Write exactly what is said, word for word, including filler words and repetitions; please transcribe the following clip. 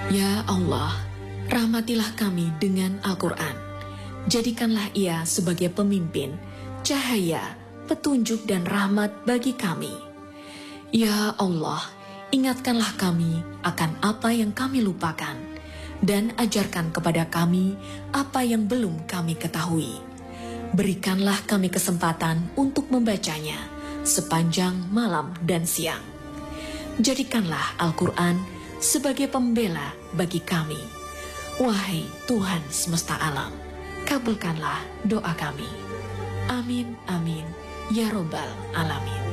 Ya Allah, rahmatilah kami dengan Al-Quran. Jadikanlah ia sebagai pemimpin, cahaya, petunjuk dan rahmat bagi kami. Ya Allah, ingatkanlah kami akan apa yang kami lupakan, dan ajarkan kepada kami apa yang belum kami ketahui. Berikanlah kami kesempatan untuk membacanya sepanjang malam dan siang. Jadikanlah Al-Quran sebagai pembela bagi kami. Wahai Tuhan semesta alam, kabulkanlah doa kami. Amin, amin, ya Robbal Alamin.